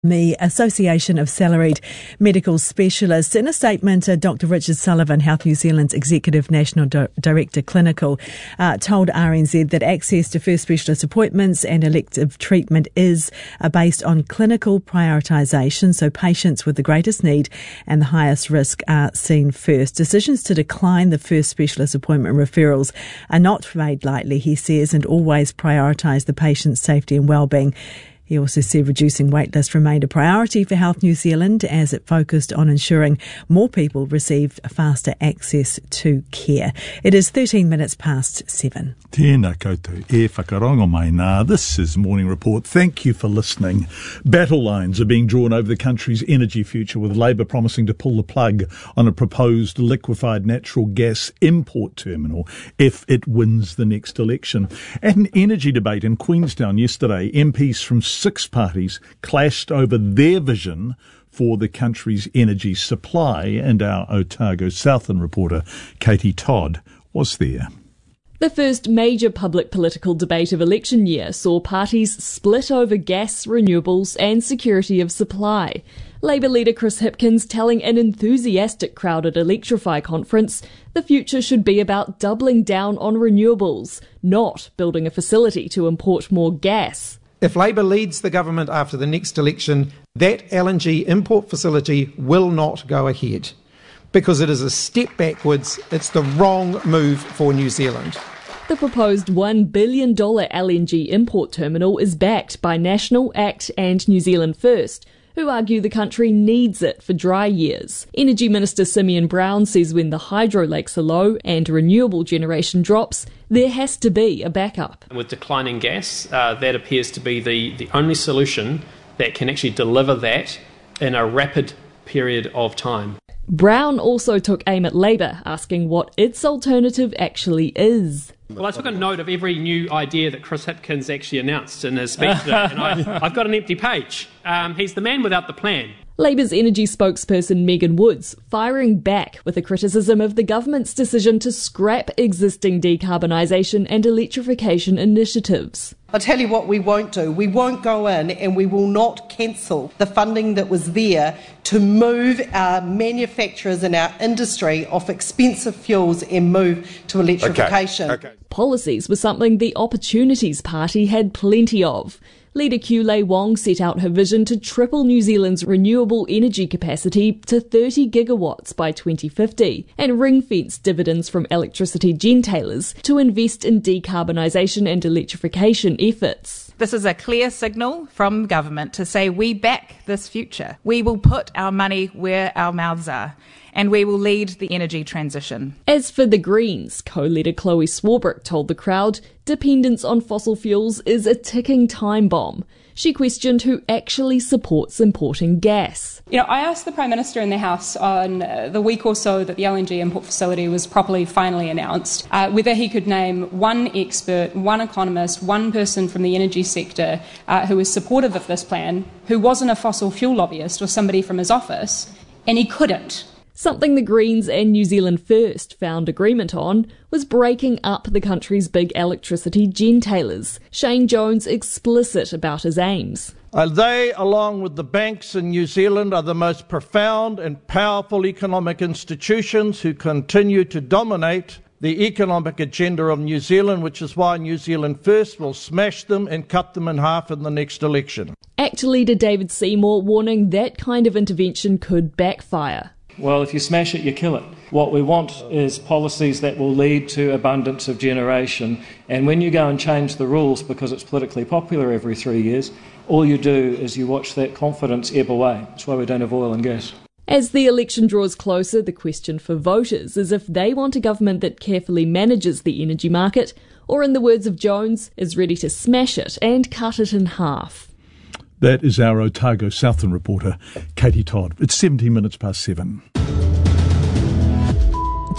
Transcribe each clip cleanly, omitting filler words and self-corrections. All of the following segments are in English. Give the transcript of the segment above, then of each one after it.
The Association of Salaried Medical Specialists. In a statement, Dr. Richard Sullivan, Health New Zealand's Executive National Director Clinical, told RNZ that access to first specialist appointments and elective treatment is based on clinical prioritisation, so patients with the greatest need and the highest risk are seen first. Decisions to decline the first specialist appointment referrals are not made lightly, he says, and always prioritise the patient's safety and well-being. He also said reducing waitlist remained a priority for Health New Zealand as it focused on ensuring more people received faster access to care. It is 13 minutes past 7. Tēnā koutou e whakarongo mai nā. This is Morning Report. Thank you for listening. Battle lines are being drawn over the country's energy future, with Labour promising to pull the plug on a proposed liquefied natural gas import terminal if it wins the next election. At an energy debate in Queenstown yesterday, MPs from 6 parties clashed over their vision for the country's energy supply, and our Otago Southern reporter Katie Todd was there. The first major public political debate of election year saw parties split over gas, renewables and security of supply. Labour leader Chris Hipkins telling an enthusiastic crowd at Electrify conference the future should be about doubling down on renewables, not building a facility to import more gas. If Labour leads the government after the next election, that LNG import facility will not go ahead because it is a step backwards. It's the wrong move for New Zealand. The proposed $1 billion LNG import terminal is backed by National, ACT and New Zealand First, who argue the country needs it for dry years. Energy Minister Simeon Brown says when the hydro lakes are low and renewable generation drops, there has to be a backup. With declining gas, that appears to be the only solution that can actually deliver that in a rapid period of time. Brown also took aim at Labour, asking what its alternative actually is. Well, I took a note of every new idea that Chris Hipkins actually announced in his speech today, and I've got an empty page. He's the man without the plan. Labour's energy spokesperson Megan Woods firing back with a criticism of the government's decision to scrap existing decarbonisation and electrification initiatives. I'll tell you what we won't do. We won't go in and we will not cancel the funding that was there to move our manufacturers and our industry off expensive fuels and move to electrification. Okay. Policies were something the Opportunities Party had plenty of. Leader Kulei Wong set out her vision to triple New Zealand's renewable energy capacity to 30 gigawatts by 2050 and ring-fence dividends from electricity gentailers to invest in decarbonisation and electrification efforts. This is a clear signal from government to say we back this future. We will put our money where our mouths are, and we will lead the energy transition. As for the Greens, co-leader Chloe Swarbrick told the crowd dependence on fossil fuels is a ticking time bomb. She questioned who actually supports importing gas. I asked the Prime Minister in the House on the week or so that the LNG import facility was finally announced, whether he could name one expert, one economist, one person from the energy sector who was supportive of this plan, who wasn't a fossil fuel lobbyist or somebody from his office, and he couldn't. Something the Greens and New Zealand First found agreement on was breaking up the country's big electricity gentailers. Shane Jones explicit about his aims. They, along with the banks in New Zealand, are the most profound and powerful economic institutions who continue to dominate the economic agenda of New Zealand, which is why New Zealand First will smash them and cut them in half in the next election. ACT leader David Seymour warning that kind of intervention could backfire. Well, if you smash it, you kill it. What we want is policies that will lead to abundance of generation. And when you go and change the rules because it's politically popular every 3 years, all you do is you watch that confidence ebb away. That's why we don't have oil and gas. As the election draws closer, the question for voters is if they want a government that carefully manages the energy market, or in the words of Jones, is ready to smash it and cut it in half. That is our Otago Southern reporter, Katie Todd. It's 17 minutes past 7.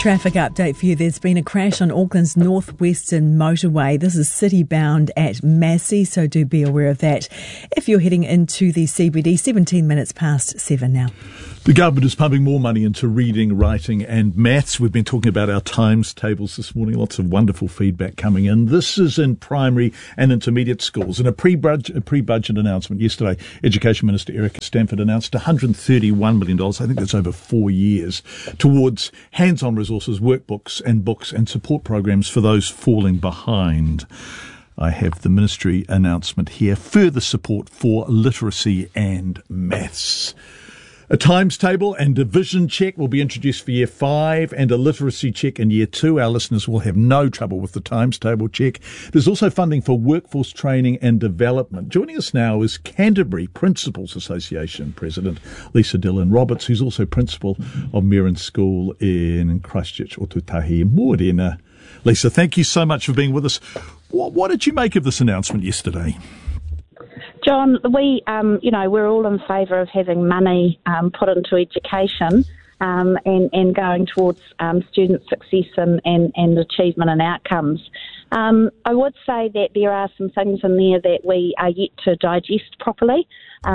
Traffic update for you. There's been a crash on Auckland's northwestern motorway. This is city-bound at Massey, so do be aware of that. If you're heading into the CBD, 17 minutes past 7 now. The government is pumping more money into reading, writing and maths. We've been talking about our times tables this morning. Lots of wonderful feedback coming in. This is in primary and intermediate schools. In a pre-budget announcement yesterday, Education Minister Eric Stanford announced $131 million, I think that's over 4 years, towards hands-on resources, workbooks and books and support programs for those falling behind. I have the ministry announcement here. Further support for literacy and maths. A times table and division check will be introduced for Year 5 and a literacy check in Year 2. Our listeners will have no trouble with the times table check. There's also funding for workforce training and development. Joining us now is Canterbury Principals Association President Lisa Dillon-Roberts, who's also Principal of Merrin School in Christchurch, Otutahi. Morena. Lisa, thank you so much for being with us. What did you make of this announcement yesterday? John, we're all in favour of having money put into education and going towards student success and achievement and outcomes. I would say that there are some things in there that we are yet to digest properly.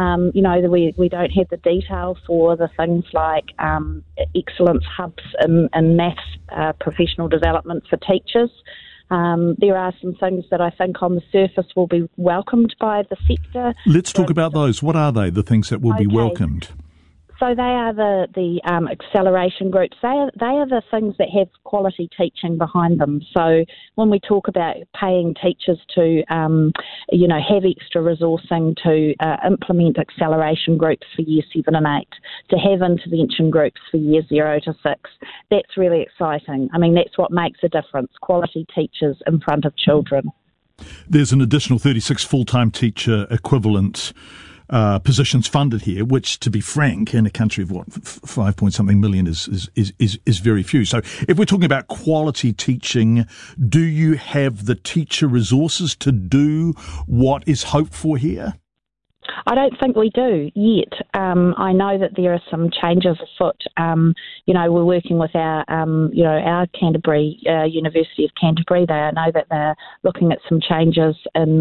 We don't have the detail for the things like excellence hubs in maths, professional development for teachers. There are some things that I think on the surface will be welcomed by the sector. Let's talk about those. What are they, the things that will be welcomed? So they are the acceleration groups. They are the things that have quality teaching behind them. So when we talk about paying teachers to, have extra resourcing to implement acceleration groups for Year 7 and 8, to have intervention groups for Year 0 to 6, that's really exciting. I mean, that's what makes a difference, quality teachers in front of children. There's an additional 36 full-time teacher equivalent positions funded here, which, to be frank, in a country of 5 point something million is very few. So if we're talking about quality teaching, do you have the teacher resources to do what is hoped for here? I don't think we do yet. I know that there are some changes afoot. We're working with our Canterbury, University of Canterbury. I know that they're looking at some changes in,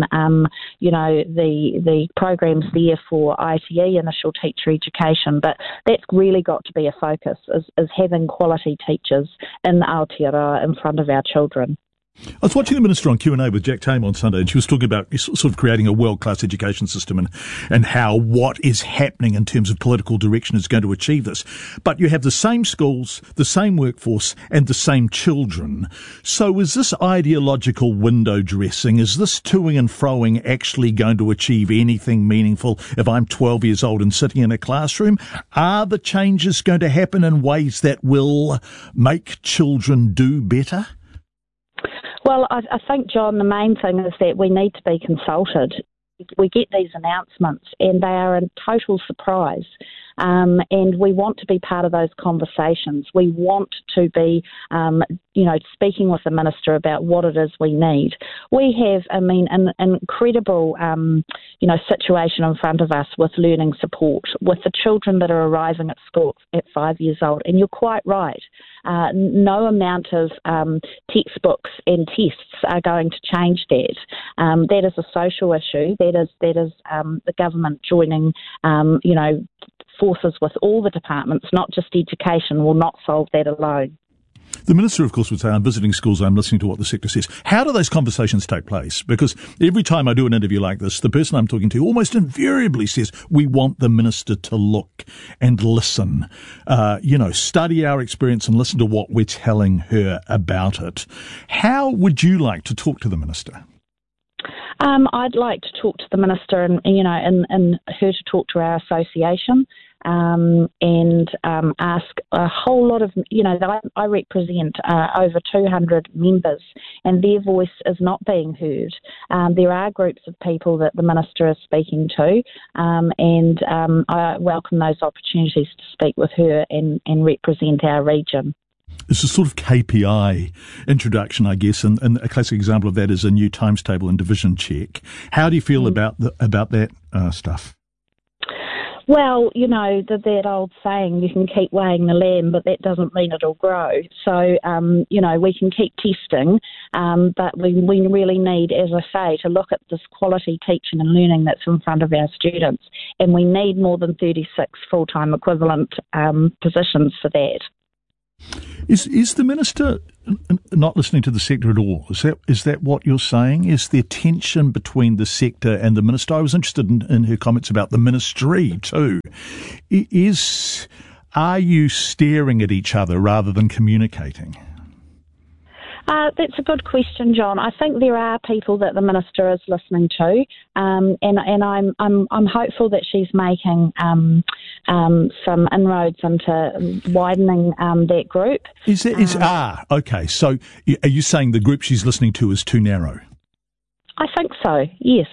the programs there for ITE, initial teacher education. But that's really got to be a focus, is having quality teachers in Aotearoa in front of our children. I was watching the Minister on Q&A with Jack Tame on Sunday, and she was talking about sort of creating a world-class education system and how what is happening in terms of political direction is going to achieve this. But you have the same schools, the same workforce, and the same children. So is this ideological window dressing, is this toing and froing actually going to achieve anything meaningful if I'm 12 years old and sitting in a classroom? Are the changes going to happen in ways that will make children do better? Well, I think, John, the main thing is that we need to be consulted. We get these announcements and they are a total surprise. And we want to be part of those conversations. We want to be, speaking with the Minister about what it is we need. We have, an incredible, situation in front of us with learning support, with the children that are arriving at school at 5 years old. And you're quite right. No amount of textbooks and tests are going to change that. That is a social issue. That is the government joining, forces with all the departments, not just education, will not solve that alone. The Minister, of course, would say, I'm visiting schools, I'm listening to what the sector says. How do those conversations take place? Because every time I do an interview like this, the person I'm talking to almost invariably says, we want the Minister to look and listen, study our experience and listen to what we're telling her about it. How would you like to talk to the Minister? I'd like to talk to the Minister and her to talk to our association and ask a whole lot of, I represent over 200 members and their voice is not being heard. There are groups of people that the Minister is speaking to and I welcome those opportunities to speak with her and represent our region. It's a sort of KPI introduction, I guess, and a classic example of that is a new times table and division check. How do you feel about that stuff? Well, that old saying, you can keep weighing the lamb, but that doesn't mean it'll grow. So, we can keep testing, but we really need, as I say, to look at this quality teaching and learning that's in front of our students. And we need more than 36 full-time equivalent positions for that. Is the Minister not listening to the sector at all? Is that what you're saying? Is there tension between the sector and the Minister? I was interested in her comments about the ministry too. Are you staring at each other rather than communicating? That's a good question, John. I think there are people that the Minister is listening to, and I'm hopeful that she's making some inroads into widening that group. Okay. So are you saying the group she's listening to is too narrow? I think so. Yes.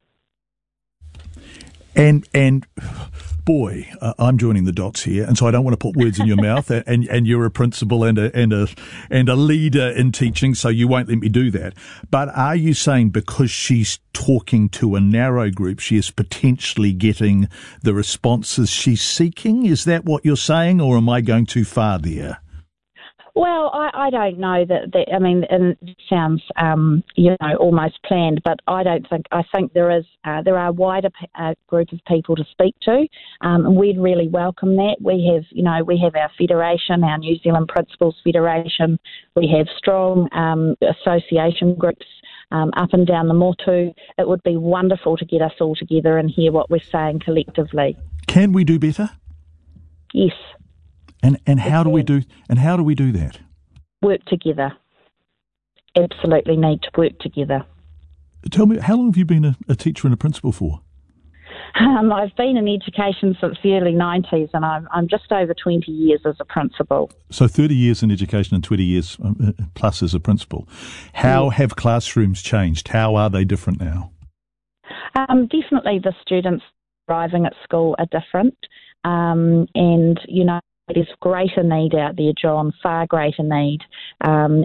And boy, I'm joining the dots here, and so I don't want to put words in your mouth. And you're a principal and a leader in teaching, so you won't let me do that. But are you saying because she's talking to a narrow group, she is potentially getting the responses she's seeking? Is that what you're saying, or am I going too far there? Well, I don't know that. I mean, and it sounds almost planned, but I think there are a wider group of people to speak to, and we'd really welcome that. We have our federation, our New Zealand Principals Federation. We have strong association groups up and down the motu. It would be wonderful to get us all together and hear what we're saying collectively. Can we do better? Yes. And how do we do that? Work together. Absolutely need to work together. Tell me, how long have you been a teacher and a principal for? I've been in education since the early 90s, and I'm just over 20 years as a principal. So 30 years in education and 20 years plus as a principal. How have classrooms changed? How are they different now? Definitely the students arriving at school are different, and there's greater need out there, John, far greater need, and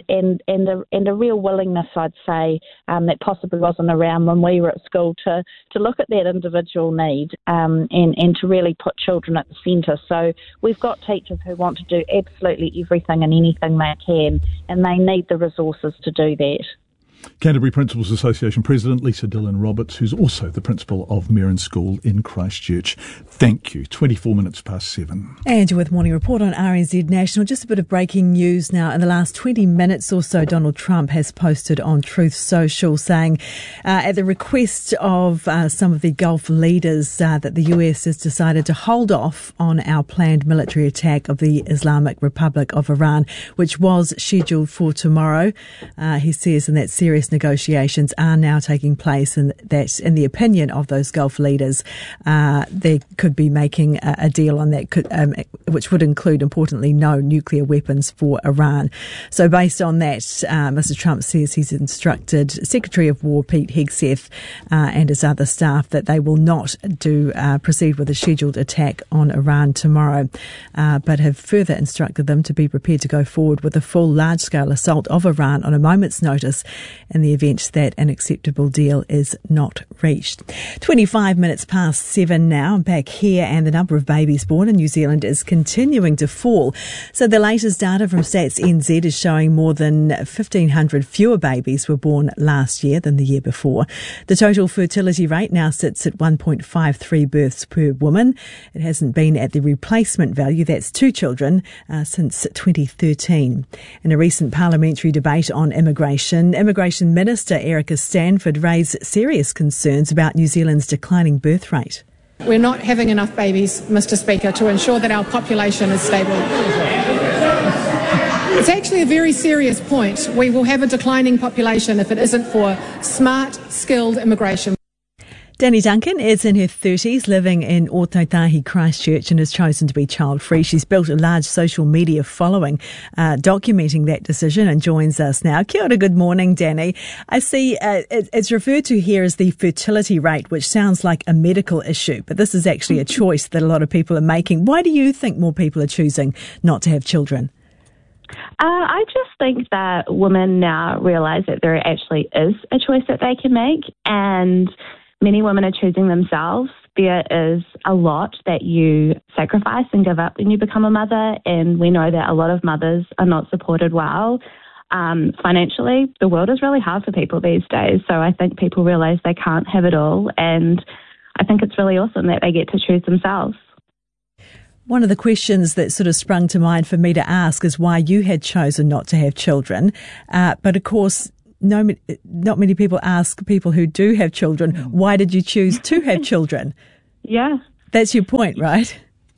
a real willingness, I'd say, that possibly wasn't around when we were at school to look at that individual need and to really put children at the centre. So we've got teachers who want to do absolutely everything and anything they can, and they need the resources to do that. Canterbury Principals Association President Lisa Dillon-Roberts, who's also the principal of Merrin School in Christchurch. Thank you. 24 minutes past 7. And you're with Morning Report on RNZ National. Just a bit of breaking news now. In the last 20 minutes or so, Donald Trump has posted on Truth Social saying, at the request of some of the Gulf leaders, that the US has decided to hold off on our planned military attack of the Islamic Republic of Iran, which was scheduled for tomorrow. He says in that serious negotiations are now taking place, and that, in the opinion of those Gulf leaders, they could be making a deal on that, which would include, importantly, no nuclear weapons for Iran. So based on that, Mr. Trump says he's instructed Secretary of War Pete Hegseth and his other staff that they will not proceed with a scheduled attack on Iran tomorrow, but have further instructed them to be prepared to go forward with a full large-scale assault of Iran on a moment's notice in the event that an acceptable deal is not reached. 25 minutes past 7 now, back here, and the number of babies born in New Zealand is continuing to fall. So the latest data from Stats NZ is showing more than 1,500 fewer babies were born last year than the year before. The total fertility rate now sits at 1.53 births per woman. It hasn't been at the replacement value, that's 2 children, since 2013. In a recent parliamentary debate on Immigration Minister Erica Stanford raised serious concerns about New Zealand's declining birth rate. We're not having enough babies, Mr. Speaker, to ensure that our population is stable. It's actually a very serious point. We will have a declining population if it isn't for smart, skilled immigration. Danny Duncan is in her 30s, living in Ōtautahi, Christchurch, and has chosen to be child-free. She's built a large social media following, documenting that decision, and joins us now. Kia ora, good morning, Danny. I see it's referred to here as the fertility rate, which sounds like a medical issue, but this is actually a choice that a lot of people are making. Why do you think more people are choosing not to have children? I just think that women now realise that there actually is a choice that they can make, and many women are choosing themselves, there is a lot that you sacrifice and give up when you become a mother, and we know that a lot of mothers are not supported well. Financially, the world is really hard for people these days, so I think people realise they can't have it all, and I think it's really awesome that they get to choose themselves. One of the questions that sort of sprung to mind for me to ask is why you had chosen not to have children, but of course not many people ask people who do have children, why did you choose to have children? Yeah. That's your point, right?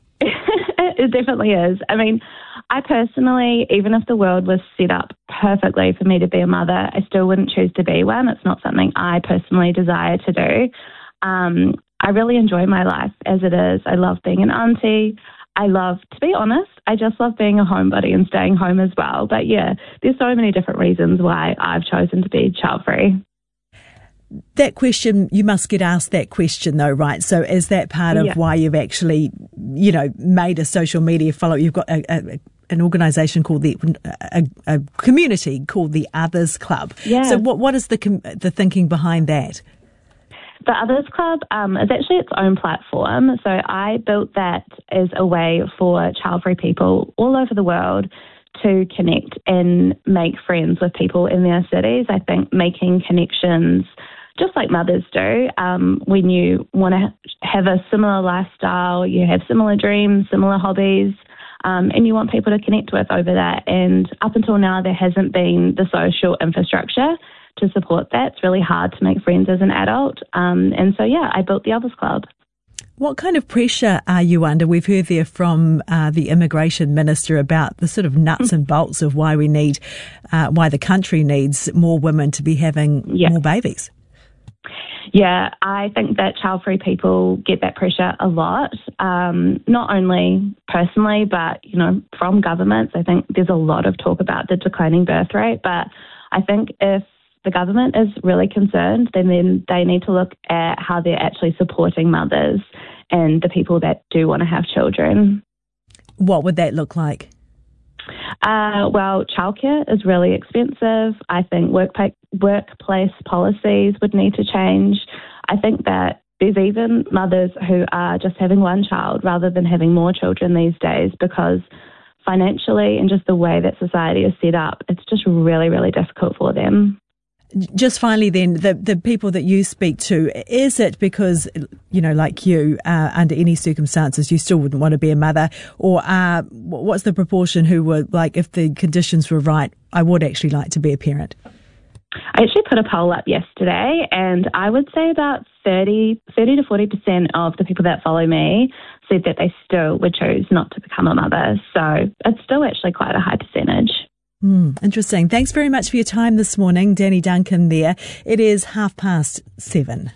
It definitely is. I mean, I personally, even if the world was set up perfectly for me to be a mother, I still wouldn't choose to be one. It's not something I personally desire to do. I really enjoy my life as it is. I love being an auntie. To be honest, I just love being a homebody and staying home as well. But yeah, there's so many different reasons why I've chosen to be child-free. That question, you must get asked that question though, right? So is that part of why you've actually, made a social media follow? You've got an organisation called a community called the Others Club. Yeah. So what is the thinking behind that? The Others Club is actually its own platform. So I built that as a way for child-free people all over the world to connect and make friends with people in their cities. I think making connections, just like mothers do, when you want to have a similar lifestyle, you have similar dreams, similar hobbies, and you want people to connect with over that. And up until now, there hasn't been the social infrastructure to support that. It's really hard to make friends as an adult. And so, I built the Others Club. What kind of pressure are you under? We've heard there from the Immigration Minister about the sort of nuts and bolts of why why the country needs more women to be having more babies. Yeah, I think that child-free people get that pressure a lot, not only personally, but, from governments. I think there's a lot of talk about the declining birth rate, but I think if the government is really concerned, then they need to look at how they're actually supporting mothers and the people that do want to have children. What would that look like? Well, childcare is really expensive. I think workplace policies would need to change. I think that there's even mothers who are just having one child rather than having more children these days because financially and just the way that society is set up, it's just really, really difficult for them. Just finally then, the people that you speak to, is it because, like you, under any circumstances, you still wouldn't want to be a mother? Or what's the proportion who were like, if the conditions were right, I would actually like to be a parent? I actually put a poll up yesterday, and I would say about 30 to 40% of the people that follow me said that they still would choose not to become a mother. So it's still actually quite a high percentage. Interesting. Thanks very much for your time this morning, Danny Duncan there. It is 7:30.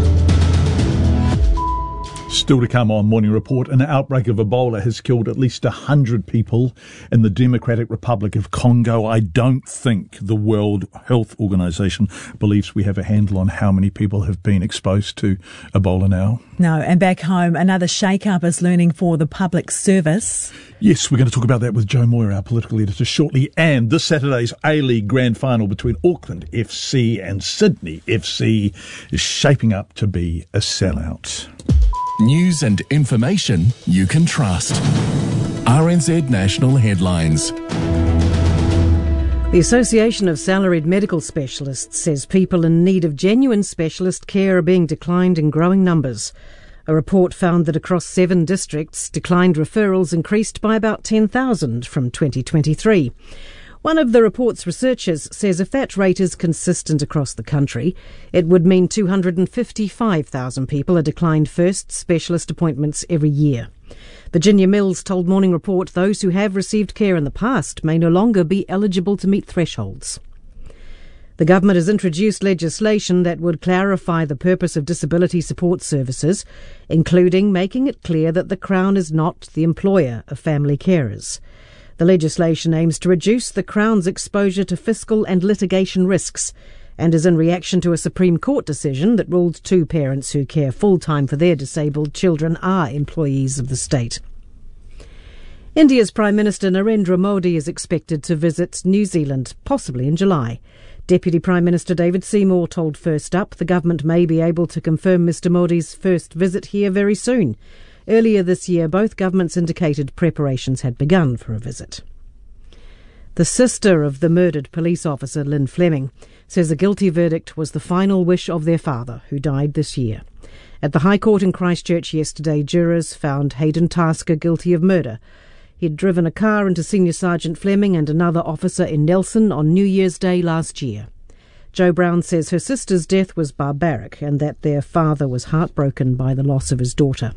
Still to come on Morning Report, an outbreak of Ebola has killed at least 100 people in the Democratic Republic of Congo. I don't think the World Health Organization believes we have a handle on how many people have been exposed to Ebola now. No, and back home, another shake-up is looming for the public service. Yes, we're going to talk about that with Joe Moyer, our political editor, shortly. And this Saturday's A-League Grand Final between Auckland FC and Sydney FC is shaping up to be a sellout. News and information you can trust. RNZ National Headlines. The Association of Salaried Medical Specialists says people in need of genuine specialist care are being declined in growing numbers. A report found that across 7 districts, declined referrals increased by about 10,000 from 2023. One of the report's researchers says if that rate is consistent across the country, it would mean 255,000 people are declined first specialist appointments every year. Virginia Mills told Morning Report those who have received care in the past may no longer be eligible to meet thresholds. The government has introduced legislation that would clarify the purpose of disability support services, including making it clear that the Crown is not the employer of family carers. The legislation aims to reduce the Crown's exposure to fiscal and litigation risks and is in reaction to a Supreme Court decision that ruled 2 parents who care full-time for their disabled children are employees of the state. India's Prime Minister Narendra Modi is expected to visit New Zealand, possibly in July. Deputy Prime Minister David Seymour told First Up the government may be able to confirm Mr Modi's first visit here very soon. Earlier this year, both governments indicated preparations had begun for a visit. The sister of the murdered police officer, Lynn Fleming, says a guilty verdict was the final wish of their father, who died this year. At the High Court in Christchurch yesterday, jurors found Hayden Tasker guilty of murder. He'd driven a car into Senior Sergeant Fleming and another officer in Nelson on New Year's Day last year. Jo Brown says her sister's death was barbaric and that their father was heartbroken by the loss of his daughter.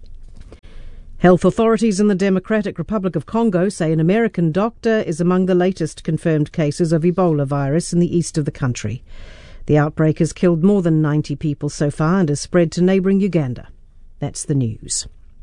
Health authorities in the Democratic Republic of Congo say an American doctor is among the latest confirmed cases of Ebola virus in the east of the country. The outbreak has killed more than 90 people so far and has spread to neighbouring Uganda. That's the news.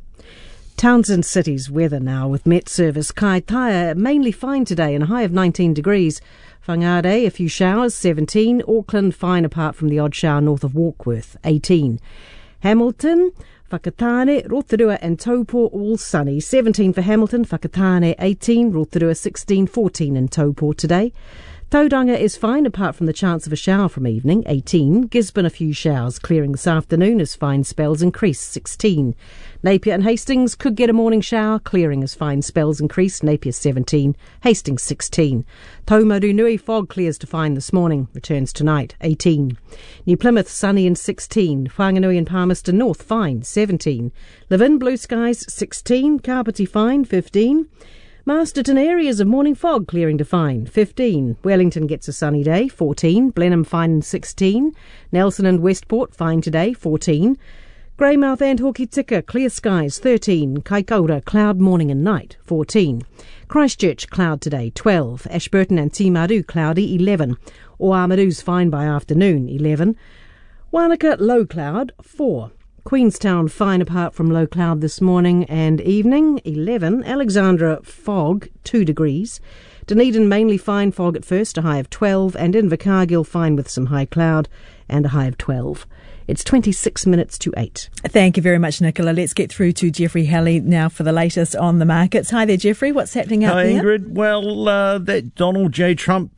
Towns and cities weather now with Met Service. Kaitaia mainly fine today and a high of 19 degrees. Whangarei, a few showers, 17. Auckland, fine apart from the odd shower north of Warkworth, 18. Hamilton, Whakatane, Rotorua and Taupo all sunny. 17 for Hamilton, Whakatane 18, Rotorua 16, 14 in Taupo today. Tauranga is fine apart from the chance of a shower from evening, 18. Gisborne a few showers, clearing this afternoon as fine spells increase, 16. Napier and Hastings could get a morning shower, clearing as fine spells increase, Napier 17, Hastings 16. Taumarunui fog clears to fine this morning, returns tonight, 18. New Plymouth sunny and 16. Whanganui and Palmerston North fine, 17. Levin blue skies 16. Kapiti fine, 15. Masterton areas of morning fog clearing to fine, 15. Wellington gets a sunny day, 14. Blenheim fine and 16. Nelson and Westport fine today, 14. Greymouth and Hokitika clear skies, 13. Kaikoura cloud morning and night, 14. Christchurch cloud today, 12. Ashburton and Timaru cloudy, 11. Oamaru's fine by afternoon, 11. Wanaka low cloud, 4. Queenstown fine apart from low cloud this morning and evening, 11. Alexandra fog, 2 degrees. Dunedin mainly fine fog at first, a high of 12. And Invercargill fine with some high cloud and a high of 12. It's 26 minutes to 8. Thank you very much, Nicola. Let's get through to Jeffrey Halley now for the latest on the markets. Hi there, Jeffrey. What's happening out there? Hi, Ingrid. Well, that Donald J. Trump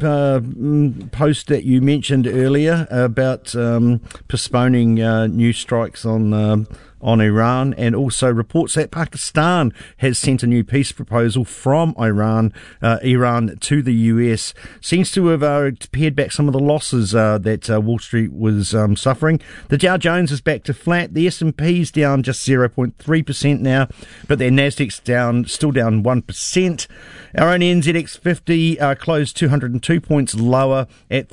post that you mentioned earlier about postponing new strikes on Iran, and also reports that Pakistan has sent a new peace proposal from Iran to the US, seems to have pared back some of the losses that Wall Street was suffering. The Dow Jones is back to flat. The S&P's down just 0.3% now, but their Nasdaq's still down 1%. Our own NZX50 closed 202 points lower at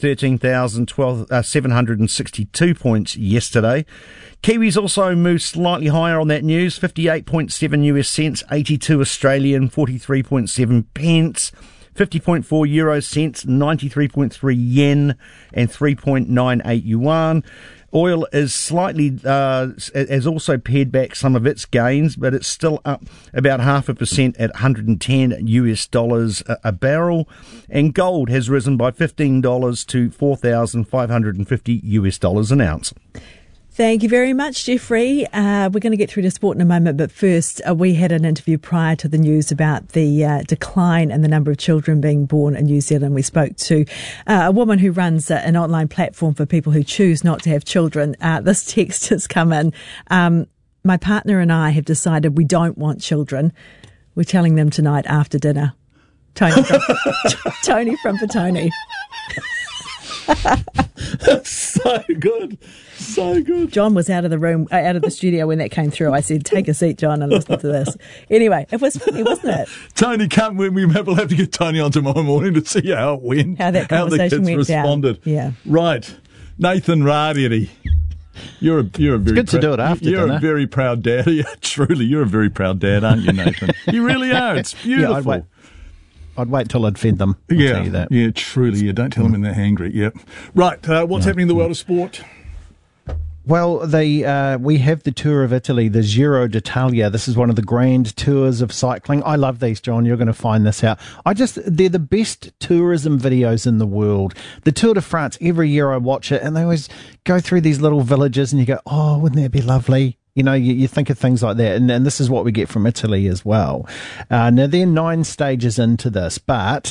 13,762 points yesterday. Kiwis also moved slightly higher on that news, 58.7 US cents, 82 Australian, 43.7 pence, 50.4 euro cents, 93.3 yen, and 3.98 yuan. Oil is slightly, has also pared back some of its gains, but it's still up about 0.5% at $110 a barrel. And gold has risen by $15 to $4,550 an ounce. Thank you very much, Jeffrey. We're going to get through to sport in a moment, but first, we had an interview prior to the news about the decline in the number of children being born in New Zealand. We spoke to a woman who runs an online platform for people who choose not to have children. This text has come in. My partner and I have decided we don't want children. We're telling them tonight after dinner. Tony from Petone. That's so good. So good. John was out of the room, out of the studio when that came through. I said, take a seat, John, and listen to this. Anyway, it was funny, wasn't it? Tony, we'll have to get Tony on tomorrow morning to see how it went. How that conversation the kids responded. Down. Yeah. Right. Nathan Rariri. You're a very good to do it after You're dinner. A very proud dad. Truly, you're a very proud dad, aren't you, Nathan? You really are. It's beautiful. Yeah, I'd wait till I'd fed them. I'll tell you that. Yeah, truly. You don't tell them when they're hangry. Yep. Right. What's happening in the world of sport? Well, we have the Tour of Italy, the Giro d'Italia. This is one of the grand tours of cycling. I love these, John. You're going to find this out. They're the best tourism videos in the world. The Tour de France, every year I watch it, and they always go through these little villages, and you go, oh, wouldn't that be lovely? You know, you think of things like that, and this is what we get from Italy as well. Now, they're 9 stages into this, but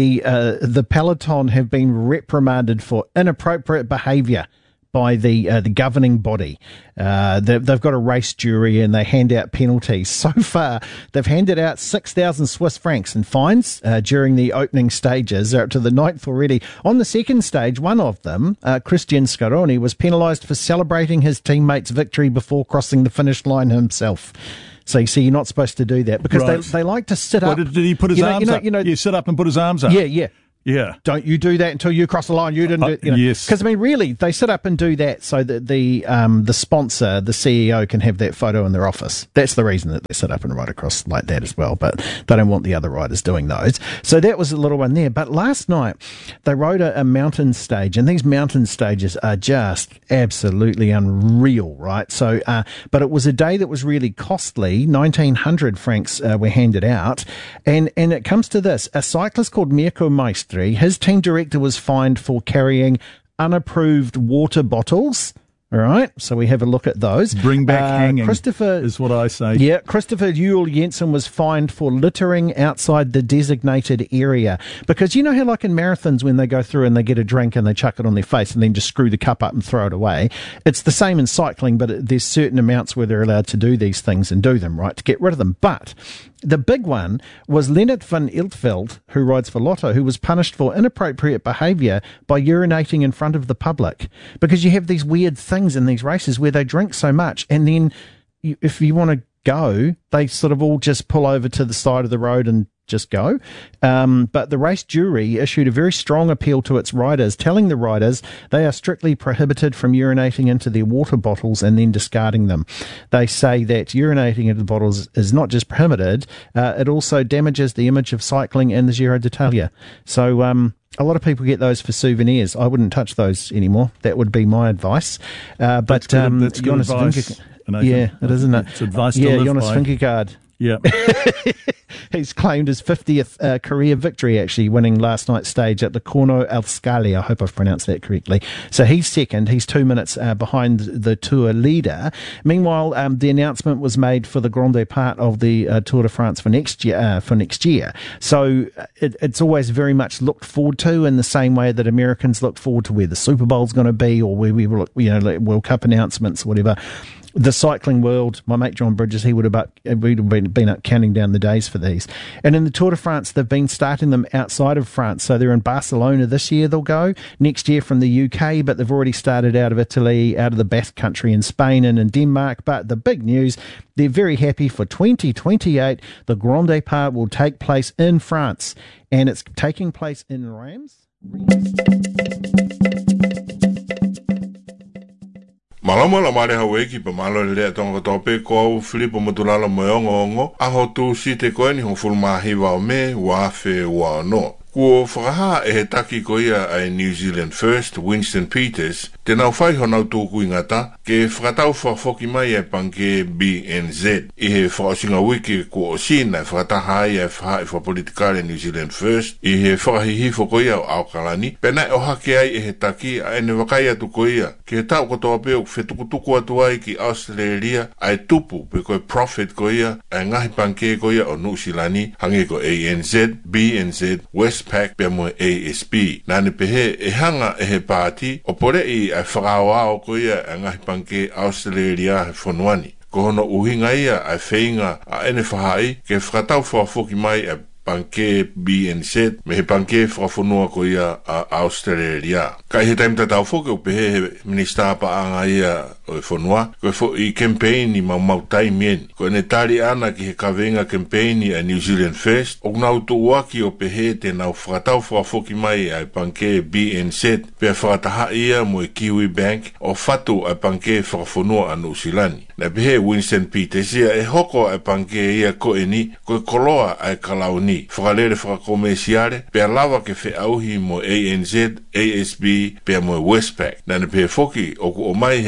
the peloton have been reprimanded for inappropriate behaviour by the governing body. They've got a race jury and they hand out penalties. So far, they've handed out 6,000 Swiss francs in fines during the opening stages. They're up to the 9th already. On the second stage, one of them, Christian Scaroni, was penalised for celebrating his teammate's victory before crossing the finish line himself. So you see, you're not supposed to do that because they like to sit up. Did he put his arms up? You sit up and put his arms up. Yeah. Don't you do that until you cross the line. You didn't do it. You know. Yes. Because, I mean, really, they sit up and do that so that the sponsor, the CEO, can have that photo in their office. That's the reason that they sit up and ride across like that as well. But they don't want the other riders doing those. So that was a little one there. But last night, they rode a mountain stage. And these mountain stages are just absolutely unreal, right? So, but it was a day that was really costly. 1,900 francs were handed out. And it comes to this. A cyclist called Mirko Maestri, his team director was fined for carrying unapproved water bottles. All right, so we have a look at those. Bring back hanging, Christopher, is what I say. Yeah, Christopher Yule Jensen was fined for littering outside the designated area. Because you know how, like in marathons, when they go through and they get a drink and they chuck it on their face and then just screw the cup up and throw it away? It's the same in cycling, but there's certain amounts where they're allowed to do these things and do them, right, to get rid of them. But the big one was Lennart van Iltveld, who rides for Lotto, who was punished for inappropriate behaviour by urinating in front of the public. Because you have these weird things in these races where they drink so much, and then if you want to go, they sort of all just pull over to the side of the road and just go. But the race jury issued a very strong appeal to its riders, telling the riders they are strictly prohibited from urinating into their water bottles and then discarding them. They say that urinating into the bottles is not just prohibited, it also damages the image of cycling and the Giro d'Italia. So, a lot of people get those for souvenirs. I wouldn't touch those anymore. That would be my advice. That's good advice. Yeah, it is, isn't it? It's advice to live Jonas by. Vingegaard. Yeah. He's claimed his 50th career victory, actually, winning last night's stage at the Corno al Scali. I hope I've pronounced that correctly. So he's second. He's 2 minutes behind the Tour leader. Meanwhile, the announcement was made for the Grande Part of the Tour de France for next year. So it's always very much looked forward to in the same way that Americans look forward to where the Super Bowl's going to be, or where we look, like World Cup announcements, whatever. The cycling world, my mate John Bridges, we'd have been up counting down the days for these. And in the Tour de France, they've been starting them outside of France. So they're in Barcelona this year, they'll go. Next year from the UK, but they've already started out of Italy, out of the Basque Country in Spain and in Denmark. But the big news, they're very happy for 2028. The Grande Part will take place in France. And it's taking place in Reims. Malama la mare hawe ki pa malo le tonga tope ko Filipo Motulala moyongo aho tu si te ko ni ho fulma hiwa me wa fe wa no ko fraha e taki ko ia ai New Zealand First Winston Peters te nau fai honau tōku ingata ke whakatau whafoki mai e panke BNZ i he whakasinga wiki ko o sina whakataha ai e whaha e whapolitikare New Zealand First i he whakahihifo ko ia o Aukalani pena o hake ai e he taki a ene wakai atu ko ia ke he tau katoa peo whetukutuku atu ai ki Australia ai tupu pe koe profit ko ia ai ngahi panke ko ia o Nusilani hange ko ANZ, BNZ, Westpac pe mo ASB nane pehe e hanga e he pāti o pore i ai whakawao ko ia a ngahi panke Australia he whonuani. Ko hono uhinga ia ai whainga a ene whahai ke whakatau whafoki mai a panke BNZ me he panke whakafonua ko ia a Australia. Kai he taim tatau whoke o pehe he minister pa anga ia o e whonua ko e fo i campaign i mau tai mien. Ko ene tari ana ki he kawenga campaign a New Zealand First o nau tu waki o pehe te nau whakatau whafoki mai ai panke BNZ pe whakataha ia mo e Kiwi Bank o whatu ai panke whakafonua a Nusilani. Na pehe Winston Peters ia e hoko ai panke ia ko eni ko e koloa ai kalauni whakalere whakakomesiare pe lawa ke whe auhi mo ANZ, ASB pe mo Westpac. Nana pe foki o ku o mai he panke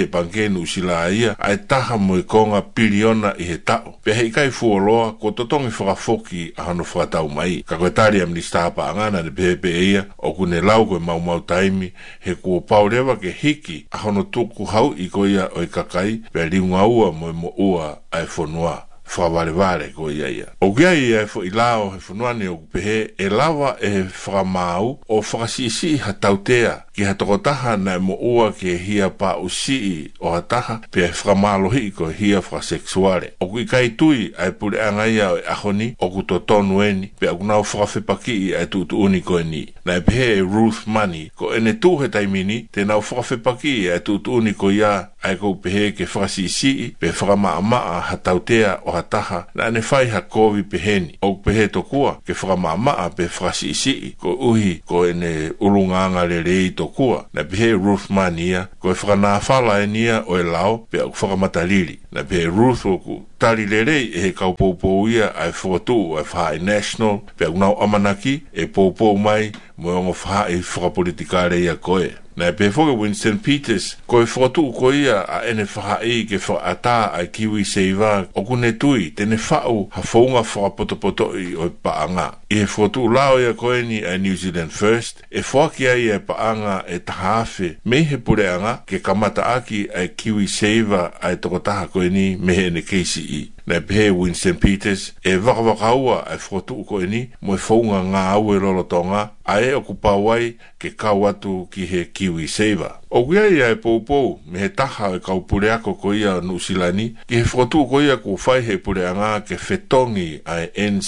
nusila ia ai taha mo I konga piliona I he tau. Pe hei kai fuoloa ko totongi whakafoki a hano whakatau mai. Ka koe tari amnista hapa angana ne pepe ia o kune lau koe mau taimi he kua paurewa ke hiki a hano tuku hau I koia o I kakai pe liunga ua mo ua ai whonua. Whaware ko ia. O kia ia fo I lao he whanuane o pehe e lawa e whakamau o whakasisi hatautea ki hatokotaha na mo ua ke hia pa usii o hataha pe whakamalohi ko hia whakaseksuale. O kui kai tui ai pule angaia o ahoni o kutotonu eni pe akunau whakawhepaki ai tutuuni ko ni. Na e pehe e Ruth Money ko ene tu he taimini te nau whakawhepaki ai tutuuni ko ia ai ko pehe ke whakasisi pe whakamaama hatautea o hataha na ane whai hakovi peheni. O pehe tokua ke whakamaama pe whakasisi ko uhi ko ene ulunganga le rei tokua. Na pehe Ruth Mania ko e whakanawhala e nia o e lao pe au whakamatalili. Na pehe Ruth oku tali le rei e he kaupoupo ia ai whakatu ai whai national pe au nau amanaki e poupo mai mo ongo whai whakapolitikare ia koe. Na pe foga Winston Peters ko e whakatu ko ia a ene whai ke whaata ai Kiwi Saver o kune tui tene whau ha whaunga whakapotopotoi o e paanga. I he whakatu lao ia koe ni a New Zealand First e whakia ia e paanga e tahafe me he pureanga ke kamata aki ai Kiwi Saver ai tokotaha koe ni mehe ne KCE. Na pehe Winston Peters e wakawakaua ai whakatu koe ni mo e whaunga ngā au e lolotonga a e okupawai ke kau atu ki he Kiwi Saver. O kia ia e poupou me he taha e kau pureako ko ia nusilani ki he whakatu ko ia ko whai he pureanga ke whetongi ai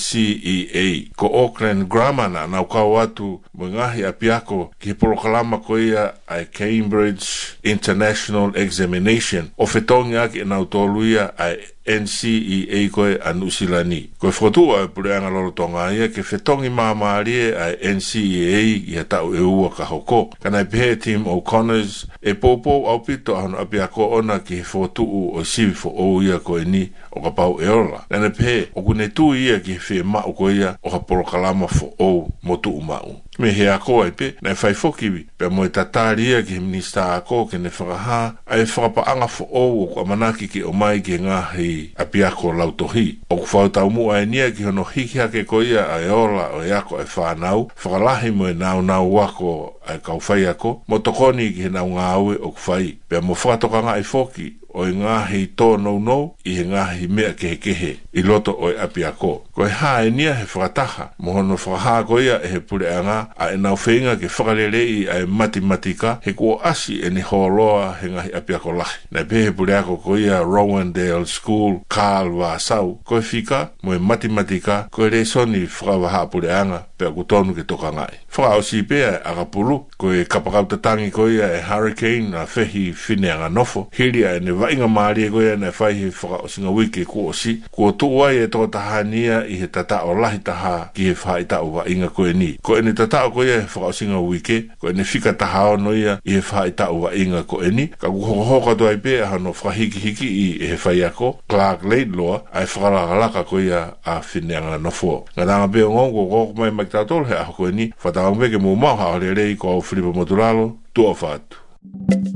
NCEA ko Auckland Grammar na nau kau atu mo ngahi apiako ki he polokalama ko ia ai Cambridge International Examination o whetongi aki e nau toluia ai NCEA koe anusilani. Koe whakatu ai pureanga lorotonga ia ke whetongi māmarie ai NCEA i ha tau e ua ka hoko. Kanai pehe Tim O'Connors e popo au pito anu apiako ona ki he whakatu o sivi fo o ia koe ni o ka pau e ola. Nana pehe o kune tu ia ki he whe mau ko ia o ka polokalama fo o motu mau. Me he ako ai pe, na whai whokiwi, pe mo e tataria ki he minista ako ke ne whakaha, ai whakapaanga fo o ko amanaki ki o mai ki ngahi apiako lautohi. O ku whautau mua e nia ki hono hiki hake ko ia ai ola o e ako e whanau, whakalahi mo e nau wako ai kau whai ako, mo tokoni ki he nau ngā aue o ku whai. Pe mo whakatokanga ai whoki, o i ngahi tō nou i he ngahi mea kehe i loto o e apiako. Ko e haa e nia he whakataha, mo hono whakaha ko ia e he pureanga a e nau whenga ke whakarelei a e matematika he ko asi e ni holoa he ngahi apiako lahi. Na pe he pureako ko ia Rowendale School, Carl Vasau, ko e whika mo e matematika ko e reisoni whakawaha pureanga pe a kutonu ke toka ngai. Whakao si pea a kapuru, ko e kapakautatangi ko ia e hurricane na whehi whineanga nofo, hiri a e ne vainga maari e koe na whaihi whaka o singa wiki ko o si. Ko tuai e tō tahania i he tata o lahi taha ki he whai tau wa inga koe ni. Ko e ne tata o koe e whaka o singa wiki, ko e ne whika taha o noia i he whai tau wa inga koe ni. Ka kuhoka toai pē hano whakahiki i he whai ako, Clark Laidlaw, ai whakalaka koe a whineanga nofo. Ngā tanga pē o ngongo koko mai makitatol he aho koe ni, whatanga meke mō mau haole rei ko au Filipa Moturalo, tua whātu.